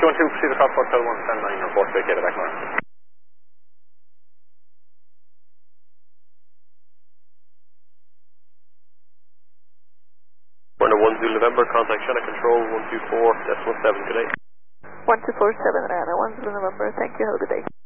212, proceed across Hotel 179, report vacated back north. Runner 10 November, contact China Control 124.7, good day. 1247, Anna, 10 November, thank you, have a good day.